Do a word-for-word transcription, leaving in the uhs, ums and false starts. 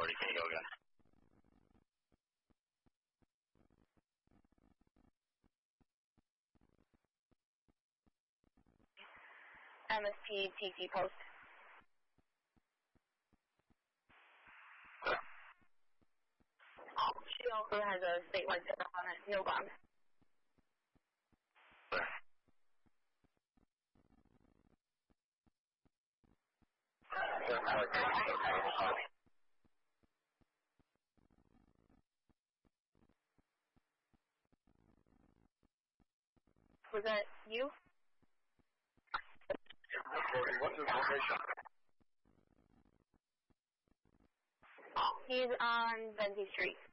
Sorry, can you go again? M S P T C post. She also has a statewide setup on it, no bomb. Was that you? What's his location? He's on Benzie Street.